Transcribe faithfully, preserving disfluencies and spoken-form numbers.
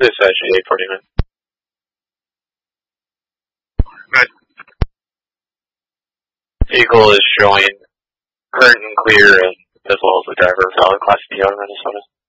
This is actually eight forty-nine. Right. Eagle is showing current and clear, as well as the driver, valid Class D out of Minnesota.